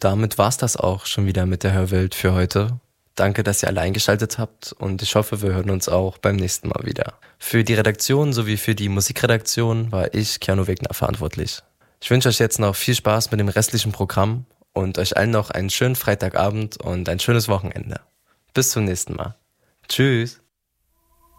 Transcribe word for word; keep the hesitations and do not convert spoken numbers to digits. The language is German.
Und damit war's das auch schon wieder mit der Hörwelt für heute. Danke, dass ihr alle eingeschaltet habt und ich hoffe, wir hören uns auch beim nächsten Mal wieder. Für die Redaktion sowie für die Musikredaktion war ich, Keanu Wegner, verantwortlich. Ich wünsche euch jetzt noch viel Spaß mit dem restlichen Programm und euch allen noch einen schönen Freitagabend und ein schönes Wochenende. Bis zum nächsten Mal. Tschüss.